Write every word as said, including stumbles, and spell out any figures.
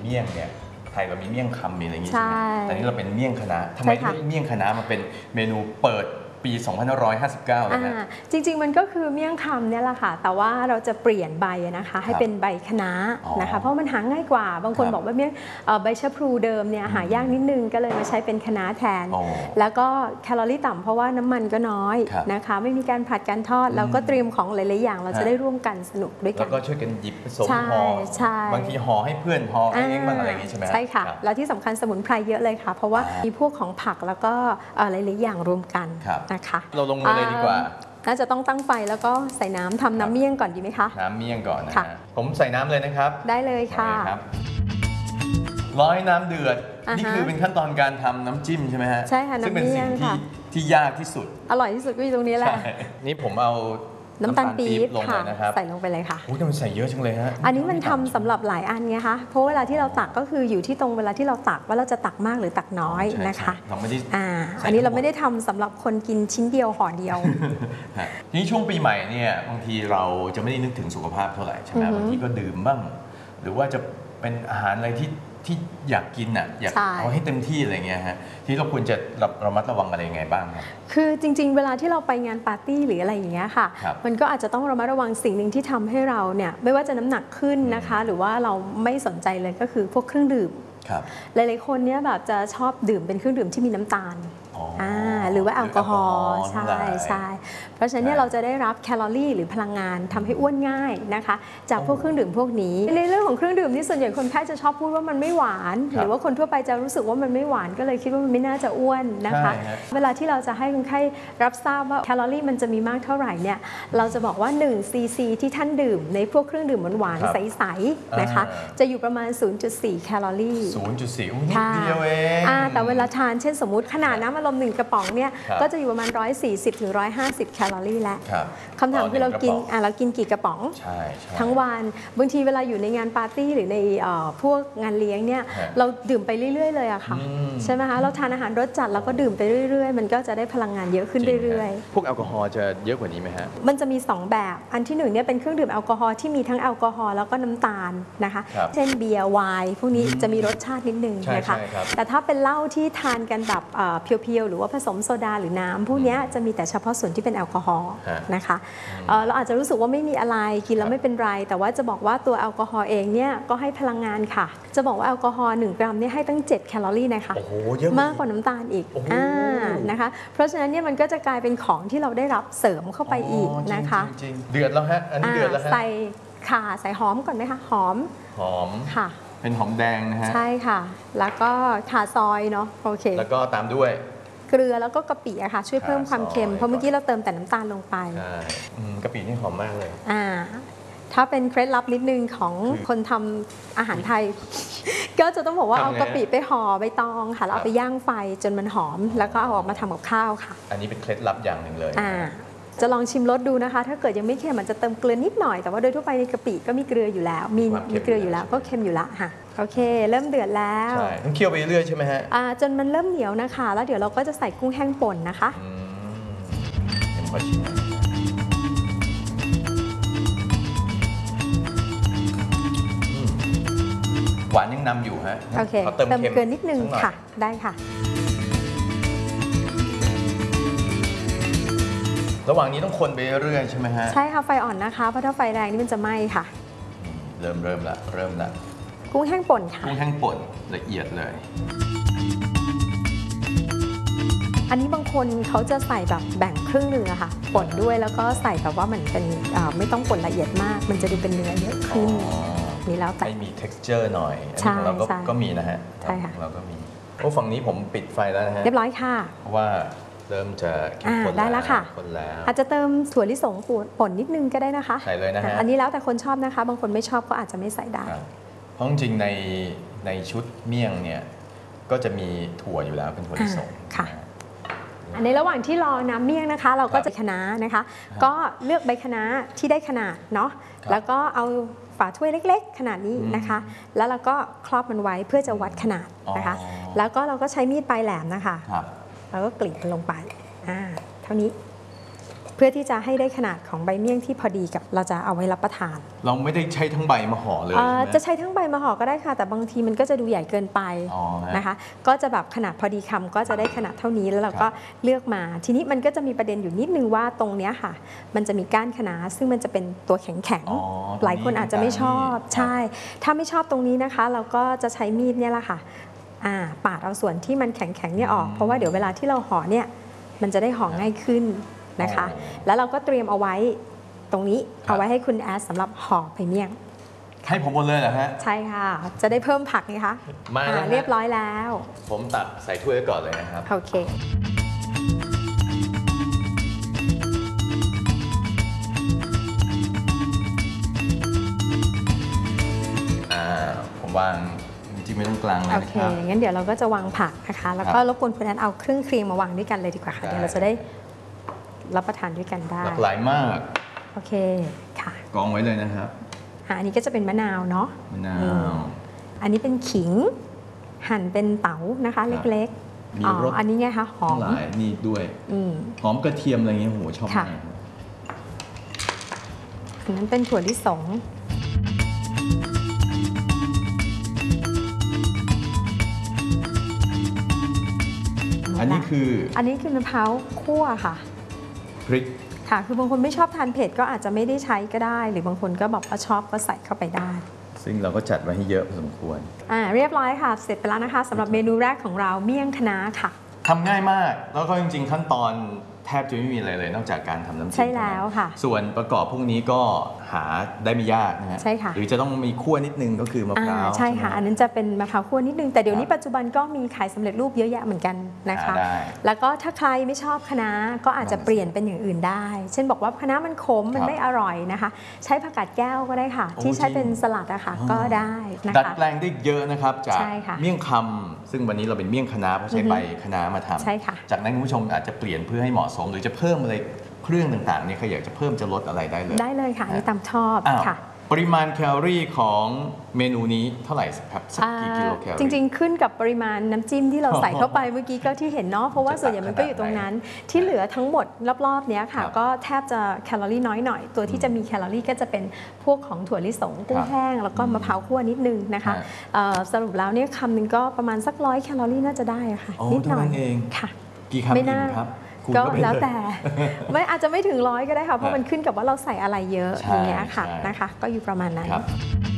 เมี่ยงเนี่ยไทยเรามีเมี่ยงคำมีอะไรอย่างงี้ใช่ไหมแต่นี่เราเป็นเมี่ยงคะน้าทำไมเมี่ยงคะน้ามาเป็นเมนูเปิดปี สองพันห้าร้อยห้าสิบเก้า เลยนะจริงๆมันก็คือเมี่ยงคำเนี่ยแหละค่ะแต่ว่าเราจะเปลี่ยนใบนะคะให้เป็นใบคะน้านะคะเพราะมันหาง่ายกว่าบางคนบอกว่าเมี่ยงใบชะพลูเดิมเนี่ยหายากนิดนึงก็เลยมาใช้เป็นคะน้าแทนแล้วก็แคลอรี่ต่ำเพราะว่าน้ำมันก็น้อยนะคะไม่มีการผัดการทอดแล้วก็เตรียมของหลายๆอย่างเราจะได้ร่วมกันสนุกด้วยกันแล้วก็ช่วยกันหยิบผสมห่อบางทีห่อให้เพื่อนห่อเองบ้างอะไรอย่างนี้ใช่ไหมใช่ค่ะแล้วที่สำคัญสมุนไพรเยอะเลยค่ะเพราะว่ามีพวกของผักแล้วก็หลายๆอย่างรวมกันนะคะเราลงมือเลยดีกว่าน่าจะต้องตั้งไฟแล้วก็ใส่น้ำทำน้ำเมี่ยงก่อนดีไหมคะน้ำเมี่ยงก่อนนะฮะผมใส่น้ำเลยนะครับได้เลยค่ะรอให้น้ำเดือดนี่คือเป็นขั้นตอนการทำน้ำจิ้มใช่ไหมฮะใช่ค่ะซึ่งเป็นสิ่งที่ที่ยากที่สุดอร่อยที่สุดก็อยู่ตรงนี้แหละนี่ผมเอาน้ำตาลปี๊บลงเลยนะครับใส่ลงไปเลยค่ะโอ้ยมันใส่เยอะจังเลยฮะอันนี้มันทำสำหรับหลายอันไงคะเพราะเวลาที่เราตักก็คืออยู่ที่ตรงเวลาที่เราตักว่าเราจะตักมากหรือตักน้อยนะคะเราไม่ได้อ่าอันนี้เราไม่ได้ทำสำหรับคนกินชิ้นเดียวห่อเดียวทีนี้ช่วงปีใหม่เนี่ยบางทีเราจะไม่ได้นึกถึงสุขภาพเท่าไหร่ใช่ไหมบางทีก็ดื่มบ้างหรือว่าจะเป็นอาหารอะไรที่ที่อยากกินอ่ะอยากเอาให้เต็มที่อะไรเงี้ยฮะที่เราควรจะระมัดระวังอะไรยังไงบ้างครับคือจริงๆเวลาที่เราไปงานปาร์ตี้หรืออะไรอย่างเงี้ยค่ะมันก็อาจจะต้องระมัดระวังสิ่งหนึ่งที่ทำให้เราเนี่ยไม่ว่าจะน้ำหนักขึ้นนะคะหรือว่าเราไม่สนใจเลยก็คือพวกเครื่องดื่มหลายๆคนเนี่ยแบบจะชอบดื่มเป็นเครื่องดื่มที่มีน้ำตาลอ่าหรือว่าแอลกอฮอล์ใช่ใช่เพราะฉะนั้นเราจะได้รับแคลอรี่หรือพลังงานทำให้อ้วนง่ายนะคะจากพวกเครื่องดื่มพวกนี้ในเรื่องของเครื่องดื่มนี่ส่วนใหญ่คนแพทย์จะชอบพูดว่ามันไม่หวานหรือว่าคนทั่วไปจะรู้สึกว่ามันไม่หวานก็เลยคิดว่ามันไม่น่าจะอ้วนนะคะเวลาที่เราจะให้คนไข้รับทราบว่าแคลอรี่มันจะมีมากเท่าไหร่เนี่ยเราจะบอกว่าหนึ่งซีซีที่ท่านดื่มในพวกเครื่องดื่มหวานๆใสๆนะคะจะอยู่ประมาณ ศูนย์จุดสี่ แคลอรี่ศูนย์จุดสี่ นิดเดียวเองแต่เวลาทานเช่นสมมุติขนาดน้ำอารมณ์หนึ่งกระป๋องเนี่ยก็จะอยู่ประมาณหนึ่งร้อยสี่สิบถึงหนึ่งร้อยห้าสิบแคลอรี่แล้วคำถามคือเรากินอ่ะเรากินกี่กระป๋องทั้งวันบางทีเวลาอยู่ในงานปาร์ตี้หรือในพวกงานเลี้ยงเนี่ยเราดื่มไปเรื่อยๆเลยอะค่ะใช่ไหมคะเราทานอาหารรสจัดเราก็ดื่มไปเรื่อยๆมันก็จะได้พลังงานเยอะขึ้นเรื่อยๆพวกแอลกอฮอล์จะเยอะกว่านี้ไหมฮะมันจะมีสองแบบอันที่หนึ่งเนี่ยเป็นเครื่องดื่มแอลกอฮอล์ที่มีทั้งแอลกอฮอล์แล้วก็น้ำตาลนะคะเช่นเบียร์ไวน์พวกนี้จะมีรสชาตินิดนึงนะคะแต่ถ้าเป็นเหล้าที่ทานกันแบบเพียวๆหรือว่าผสมโซดาหรือน้ำพวกนี้จะมีแต่เฉพาะส่วนที่เป็นแอลกอฮอล์นะคะเราอาจจะรู้สึกว่าไม่มีอะไรกินแล้วไม่เป็นไรแต่ว่าจะบอกว่าตัวแอลกอฮอล์เองเนี่ยก็ให้พลังงานค่ะจะบอกว่าแอลกอฮอล์หนึ่งกรัมเนี่ยให้ตั้งเจ็ดแคลอรี่นะคะมากกว่าน้ำตาลอีกนะคะเพราะฉะนั้นเนี่ยมันก็จะกลายเป็นของที่เราได้รับเสริมเข้าไปอีกนะคะเดือดแล้วฮะอันนี้เดือดแล้วฮะใส่ข่าใส่หอมก่อนไหมคะหอมหอมค่ะเป็นหอมแดงนะฮะใช่ค่ะแล้วก็ข่าซอยเนาะโอเคแล้วก็ตามด้วยเกลือแล้วก็กะปิอะค่ะช่วยเพิ่มความเค็มเพราะเมื่อกี้เราเติมแต่น้ำตาลลงไปใช่กะปินี่หอมมากเลยอ่าถ้าเป็นเคล็ดลับนิดนึงของคนทำอาหารไทยก็จะต้องบอกว่าเอากะปิไปห่อใบตองค่ะแล้วเอาไปย่างไฟจนมันหอมแล้วก็เอาออกมาทำกับข้าวค่ะอันนี้เป็นเคล็ดลับอย่างหนึ่งเลยอ่าจะลองชิมรสดูนะคะถ้าเกิดยังไม่เค็มมันจะเติมเกลือนิดหน่อยแต่ว่าโดยทั่วไปในกะปิก็มีเกลืออยู่แล้วมีมีเกลืออยู่แล้วก็เค็มอยู่ละค่ะโอเคเริ่มเดือดแล้วใช่ต้องเคี่ยวไปเรื่อยใช่ไหมฮะอ่าจนมันเริ่มเหนียวนะคะแล้วเดี๋ยวเราก็จะใส่กุ้งแห้งป่นนะคะหวานยังนำอยู่ฮะโอเคเติมเกลือนิดนึงค่ะได้ค่ะระหว่างนี้ต้องคนไปเรื่อยใช่ไหมฮะใช่ค่ะไฟอ่อนนะคะเพราะถ้าไฟแรงนี่มันจะไหม้ค่ะเริ่มเริ่มละเริ่มละกุ้งแห้งป่นค่ะกุ้งแห้งป่นละเอียดเลยอันนี้บางคนเขาจะใส่แบบแบ่งครึ่งหนึ่งอะค่ะป่นด้วยแล้วก็ใส่แบบว่ามันเป็นไม่ต้องป่นละเอียดมากมันจะดูเป็นเนื้อเยอะขึ้นนี่แล้วแต่ให้มี texture หน่อยอันนี้ของเราก็มีนะฮะใช่ค่ะเราก็มีโอ้ฝั่งนี้ผมปิดไฟแล้วนะฮะเรียบร้อยค่ะเพราะว่าเริ่มจะเข้มข้นได้แล้วค่ะอาจจะเติมถั่วลิสงป่นนิดนึงก็ได้นะคะใส่เลยนะฮะอันนี้แล้วแต่คนชอบนะคะบางคนไม่ชอบก็อาจจะไม่ใส่ได้เพราะจริงๆในในชุดเมี่ยงเนี่ยก็จะมีถั่วอยู่แล้วเป็นถั่วลิสงค่ะในระหว่างที่รอน้ำเมี่ยงนะคะเราก็จะคะน้านะคะก็เลือกใบคะน้าที่ได้ขนาดเนาะแล้วก็เอาฝาถ้วยเล็กๆขนาดนี้นะคะแล้วเราก็ครอบมันไว้เพื่อจะวัดขนาดนะคะแล้วก็เราก็ใช้มีดปลายแหลมนะคะแล้วก็กรีดมันลงไปอ่าเท่านี้เพื่อที่จะให้ได้ขนาดของใบเมี่ยงที่พอดีกับเราจะเอาไว้รับประทานเราไม่ได้ใช้ทั้งใบมาห่อเลยจะใช้ทั้งใบมาห่อก็ได้ค่ะแต่บางทีมันก็จะดูใหญ่เกินไปนะคะก็จะแบบขนาดพอดีคำก็จะได้ขนาดเท่านี้แล้วเราก็เลือกมาทีนี้มันก็จะมีประเด็นอยู่นิดนึงว่าตรงเนี้ยค่ะมันจะมีก้านคะน้าซึ่งมันจะเป็นตัวแข็งๆหลายคนอาจจะไม่ชอบใช่ถ้าไม่ชอบตรงนี้นะคะเราก็จะใช้มีดเนี่ยแหละค่ะปาดเอาส่วนที่มันแข็งๆเนี่ยออกเพราะว่าเดี๋ยวเวลาที่เราห่อเนี่ยมันจะได้ห่อง่ายขึ้นนะคะแล้วเราก็เตรียมเอาไว้ตรงนี้เอาไว้ให้คุณแอดสำหรับห่อใบเมี่ยงให้ผมหมดเลยเหรอฮะใช่ค่ะจะได้เพิ่มผักไงคะมาเรียบร้อยแล้วผมตักใส่ถ้วยก่อนเลยนะครับโอเคอ่าผมวางจริงไม่ต้องกลางเลยนะครับโอเคงั้นเดี๋ยวเราก็จะวางผักนะคะแล้วก็รบกวนคุณแอนเอาเครื่องเคียงมาวางด้วยกันเลยดีกว่าค่ะเดี๋ยวเราจะได้รับประทานด้วยกันได้หลากหลายมากโอเคค่ะกองไว้เลยนะครับอันนี้ก็จะเป็นมะนาวเนาะมะนาวอันนี้เป็นขิงหั่นเป็นเต๋านะคะเล็กๆอ๋ออันนี้ไงคะหอมหลายนี่ด้วยหอมกระเทียมอะไรเงี้ยโหชอบมากอันนั้นเป็นถั่วลิสงอันนี้คืออันนี้คือมะพร้าวคั่วค่ะพริกค่ะคือบางคนไม่ชอบทานเผ็ดก็อาจจะไม่ได้ใช้ก็ได้หรือบางคนก็บอกว่าชอบก็ใส่เข้าไปได้ซึ่งเราก็จัดไว้ให้เยอะพอสมควรอ่าเรียบร้อยค่ะเสร็จไปแล้วนะคะสำหรับเมนูแรกของเราเมี่ยงคะน้าค่ะทำง่ายมากแล้วก็จริงๆขั้นตอนแทบจะไม่มีอะไรเลยนอกจากการทำน้ำจิ้มใช่แล้วค่ะส่วนประกอบพวกนี้ก็หาได้ไม่ยากนะฮะใช่ค่ะหรือจะต้องมีคั่วนิดนึงก็คือมะพร้าวใช่ค่ะอันนั้นจะเป็นมะพร้าวคั่วนิดนึงแต่เดี๋ยวนี้ปัจจุบันก็มีขายสำเร็จรูปเยอะแยะเหมือนกันนะคะแล้วก็ถ้าใครไม่ชอบคะน้าก็อาจจะเปลี่ยนเป็นอย่างอื่นได้เช่นบอกว่าคะน้ามันขมมันไม่อร่อยนะคะใช้ผักกาดแก้วก็ได้ค่ะที่ใช้เป็นสลัดอะค่ะก็ได้นะคะดัดแปลงได้เยอะนะครับจากเมี่ยงคำซึ่งวันนี้เราเป็นเมี่ยงคะน้าเพราะใช้ใบคะน้ามาทำใช่ค่ะจากนั้นคุณผู้ชมอาจจะเปลี่ยนเพื่อให้เหมาะสมหรือจะเพิ่มอะไรเครื่องต่างๆเนี่ยใครอยากจะเพิ่มจะลดอะไรได้เลยได้เลยค่ะนี่ตามชอบค่ะปริมาณแคลอรี่ของเมนูนี้เท่าไหร่ครับสักกี่กิโลแคลอรี่จริงๆขึ้นกับปริมาณน้ำจิ้มที่เราใส่เข้าไปเมื่อกี้ก็ที่เห็นเนาะเพราะว่าส่วนใหญ่มันก็อยู่ตรงนั้นที่เหลือทั้งหมดรอบๆนี้ค่ะก็แทบจะแคลอรี่น้อยหน่อยตัวที่จะมีแคลอรี่ก็จะเป็นพวกของถั่วลิสงกุ้งแห้งแล้วก็มะพร้าวคั่วนิดนึงนะคะสรุปแล้วเนี่ยคำหนึ่งก็ประมาณสักร้อยแคลอรี่น่าจะได้ค่ะนิดหน่อยเองค่ะกี่คำอิ่มครับก็แล้วแต่ไม่อาจจะไม่ถึงร้อยก็ได้ค่ะเพราะมันขึ้นกับว่าเราใส่อะไรเยอะอย่างเงี้ยค่ะนะคะก็อยู่ประมาณนั้น